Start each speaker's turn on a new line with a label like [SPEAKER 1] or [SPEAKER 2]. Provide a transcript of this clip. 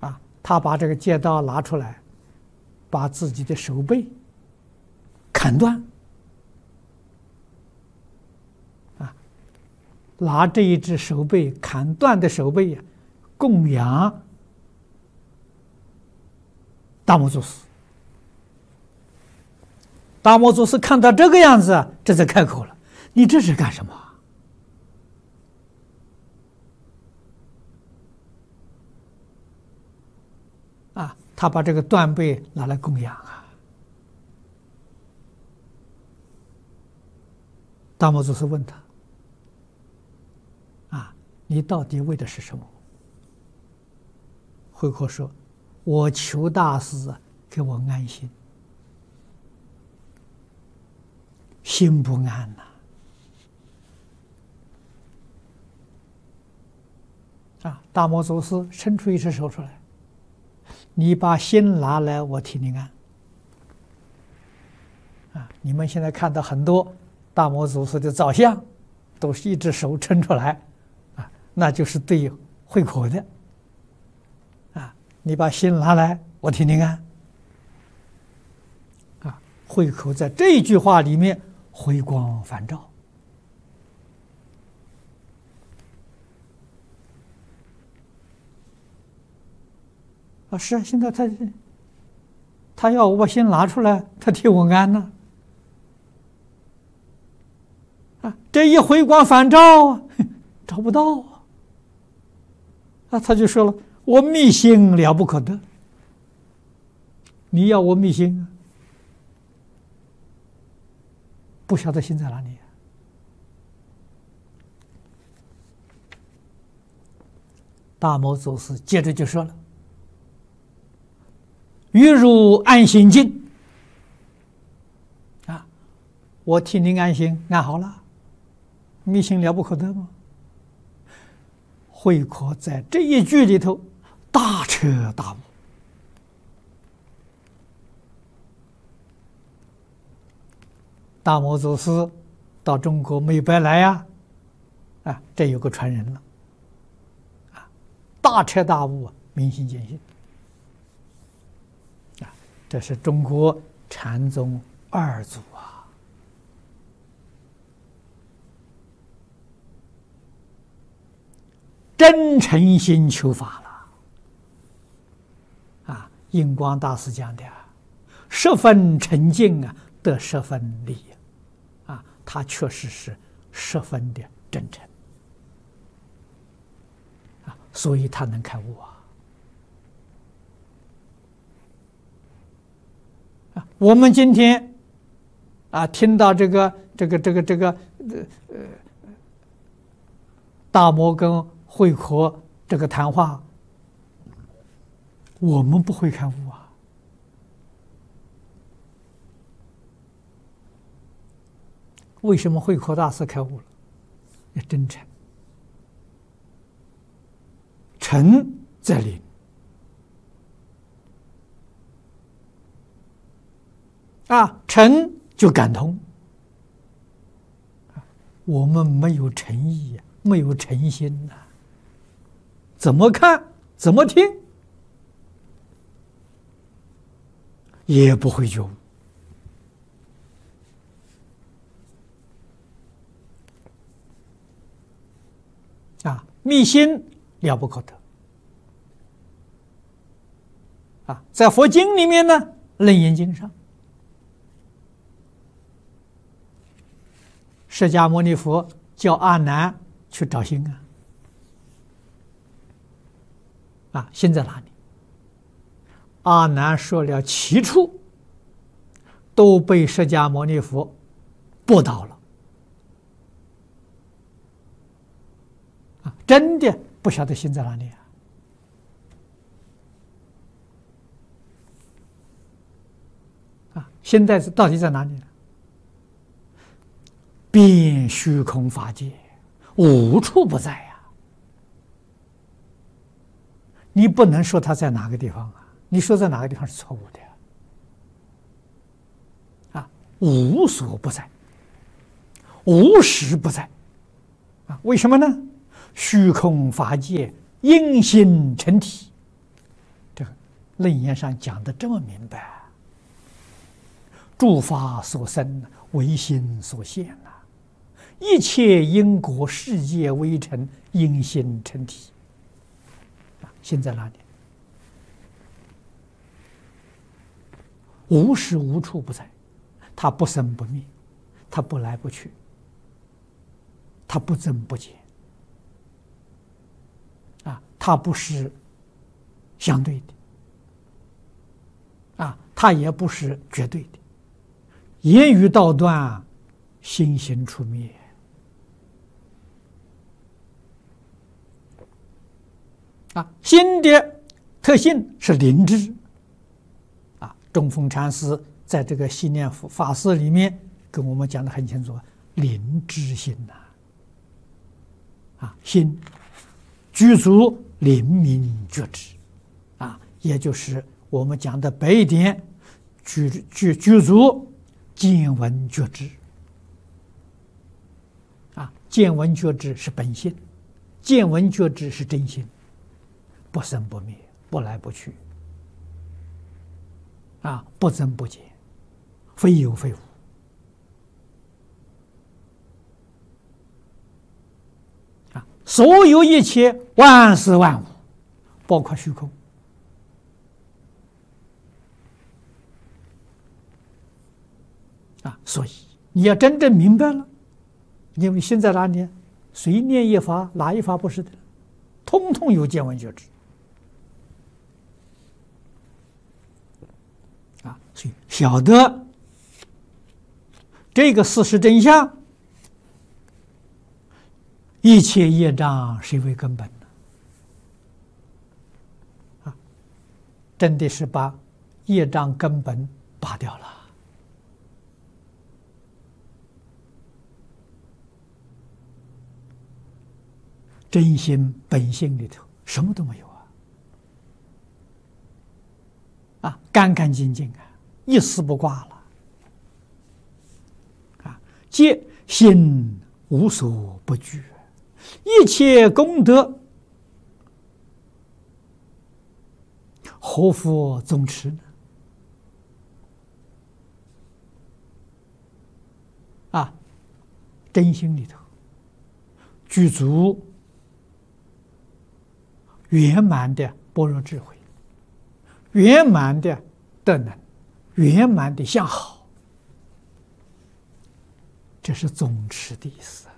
[SPEAKER 1] 他把这个戒刀拿出来，把自己的手背砍断，拿这一只手背砍断的手背供养达摩祖师。达摩祖师看到这个样子，这才开口了：“你这是干什么？”他把这个断背拿来供养达摩祖师问他：“你到底为的是什么？”慧可说：“我求大师给我安心，心不安达摩祖师伸出一只手出来：“你把心拿来，我替你安。”你们现在看到很多大摩祖师的造像，都是一只手伸出来，那就是对慧可的。你把心拿来，我替你安。慧可在这一句话里面回光返照。是啊，现在他要我把心拿出来，他替我安呢。这一回光返照找不到他就说了：“我密心了不可得，你要我密心不晓得心在哪里大摩祖师接着就说了：“欲汝安心境我替您安心，安好了，密心了不可得吗？”慧可在这一句里头大彻大悟。大摩祖师到中国没白来这有个传人了大彻大悟明心见性这是中国禅宗二祖真诚心求法了印光大师讲的十分沉静得十分利他确实是十分的真诚所以他能开悟我们今天听到这个大摩跟慧可这个谈话，我们不会开悟为什么慧可大师开悟了？要真诚，诚则灵诚就感通我们没有诚意没有诚心怎么看怎么听也不会觉悟密心了不可得在佛经里面呢，《楞严经》上，释迦牟尼佛叫阿难去找心心在哪里？阿难说了7处，都被释迦牟尼佛驳倒了真的不晓得心在哪里现在到底在哪里呢？遍虚空法界，无处不在你不能说它在哪个地方你说在哪个地方是错误的无所不在，无时不在为什么呢？虚空法界因心成体楞严上讲的这么明白，诸法所生，唯心所现呐，一切因果世界微尘，因心成体。心在哪里？无时无处不在，它不生不灭，它不来不去，它不增不减，它不是相对的，它也不是绝对的。言语道断，心行处灭。心的特性是灵知。中峰禅师在这个系念法师里面跟我们讲的很清楚，灵知心心具足灵明觉知，也就是我们讲的白一点，具足见闻觉知。见闻觉知是本性，见闻觉知是真心，不生不灭，不来不去，不增不减，非有非无。所有一切万事万物，包括虚空，所以你要真正明白了，因为心在哪里？随念一法，哪一法不是的？通通有见闻觉知。所以晓得这个事实真相，一切业障谁为根本呢？真的是把业障根本拔掉了。真心本性里头什么都没有干干净净一丝不挂了皆心无所不具，一切功德何复总持呢？真心里头具足圆满的般若智慧，圆满的德能，圆满的相好，这是总持的意思。